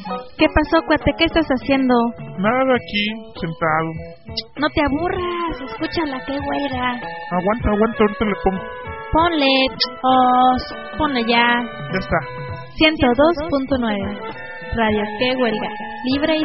¿Qué pasó, cuate? ¿Qué estás haciendo? Nada, aquí, sentado. No te aburras, escúchala, qué güera. Aguanta, ahorita le pongo. Ponle ya. Ya está. 102.9 Radio Qué Huelga, libre y